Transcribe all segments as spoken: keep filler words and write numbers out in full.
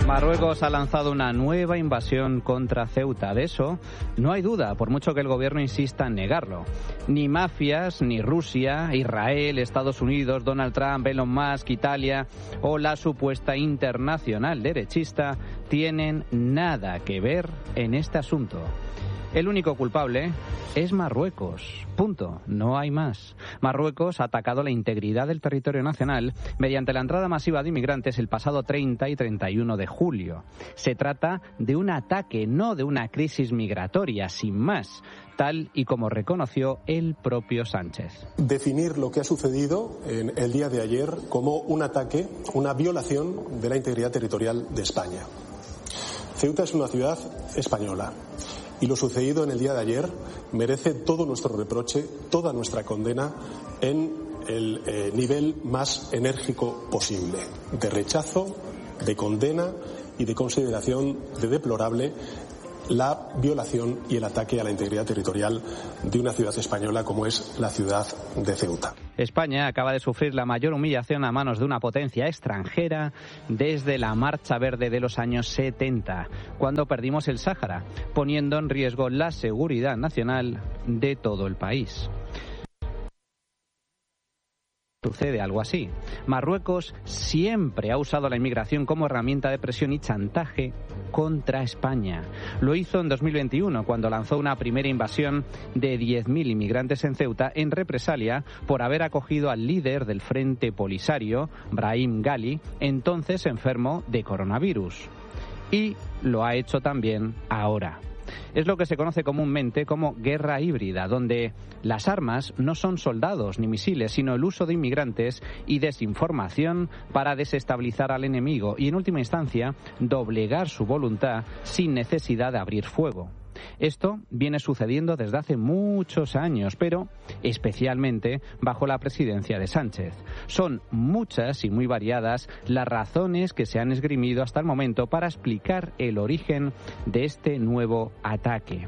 Marruecos ha lanzado una nueva invasión contra Ceuta. De eso no hay duda, por mucho que el gobierno insista en negarlo. Ni mafias, ni Rusia, Israel, Estados Unidos, Donald Trump, Elon Musk, Italia o la supuesta internacional derechista tienen nada que ver en este asunto. El único culpable es Marruecos. Punto. No hay más. Marruecos ha atacado la integridad del territorio nacional mediante la entrada masiva de inmigrantes el pasado treinta y treinta y uno de julio. Se trata de un ataque, no de una crisis migratoria, sin más, tal y como reconoció el propio Sánchez. Definir lo que ha sucedido en el día de ayer como un ataque, una violación de la integridad territorial de España. Ceuta es una ciudad española. Y lo sucedido en el día de ayer merece todo nuestro reproche, toda nuestra condena en el eh, nivel más enérgico posible, de rechazo, de condena y de consideración de deplorable la violación y el ataque a la integridad territorial de una ciudad española como es la ciudad de Ceuta. España acaba de sufrir la mayor humillación a manos de una potencia extranjera desde la Marcha Verde de los años setenta, cuando perdimos el Sáhara, poniendo en riesgo la seguridad nacional de todo el país. Sucede algo así. Marruecos siempre ha usado la inmigración como herramienta de presión y chantaje contra España. Lo hizo en dos mil veintiuno, cuando lanzó una primera invasión de diez mil inmigrantes en Ceuta en represalia por haber acogido al líder del Frente Polisario, Brahim Ghali, entonces enfermo de coronavirus. Y lo ha hecho también ahora. Es lo que se conoce comúnmente como guerra híbrida, donde las armas no son soldados ni misiles, sino el uso de inmigrantes y desinformación para desestabilizar al enemigo y, en última instancia, doblegar su voluntad sin necesidad de abrir fuego. Esto viene sucediendo desde hace muchos años, pero especialmente bajo la presidencia de Sánchez. Son muchas y muy variadas las razones que se han esgrimido hasta el momento para explicar el origen de este nuevo ataque.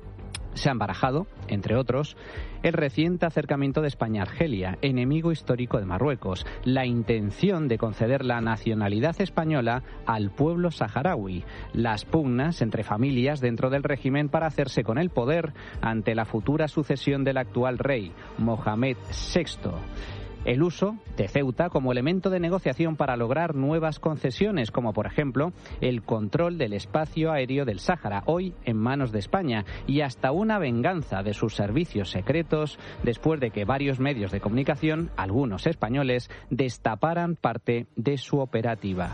Se han barajado, entre otros, el reciente acercamiento de España a Argelia, enemigo histórico de Marruecos, la intención de conceder la nacionalidad española al pueblo saharaui, las pugnas entre familias dentro del régimen para hacerse con el poder ante la futura sucesión del actual rey, Mohamed sexto. El uso de Ceuta como elemento de negociación para lograr nuevas concesiones, como por ejemplo el control del espacio aéreo del Sáhara, hoy en manos de España, y hasta una venganza de sus servicios secretos después de que varios medios de comunicación, algunos españoles, destaparan parte de su operativa.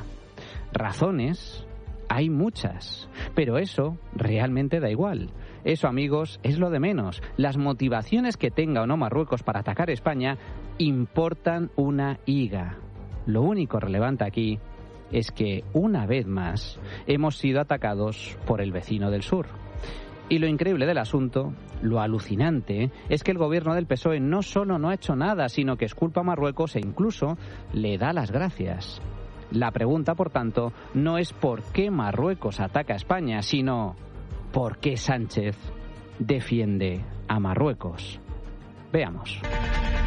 Razones hay muchas, pero eso realmente da igual. Eso, amigos, es lo de menos. Las motivaciones que tenga o no Marruecos para atacar España importan una higa. Lo único relevante aquí es que, una vez más, hemos sido atacados por el vecino del sur. Y lo increíble del asunto, lo alucinante, es que el gobierno del P S O E no solo no ha hecho nada, sino que exculpa a Marruecos e incluso le da las gracias. La pregunta, por tanto, no es por qué Marruecos ataca a España, sino ¿por qué Sánchez defiende a Marruecos? Veamos.